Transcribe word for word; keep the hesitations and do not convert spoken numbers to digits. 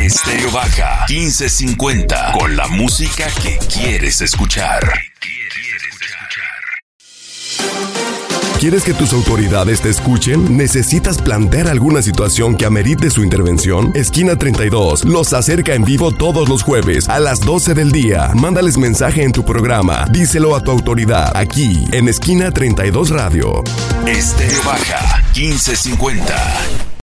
Estéreo Baja quince cincuenta, con la música que quieres escuchar. ¿Quieres que tus autoridades te escuchen? ¿Necesitas plantear alguna situación que amerite su intervención? Esquina treinta y dos los acerca en vivo todos los jueves a las doce del día. Mándales mensaje en tu programa. Díselo a tu autoridad aquí en Esquina treinta y dos Radio. Estéreo Baja quince cincuenta.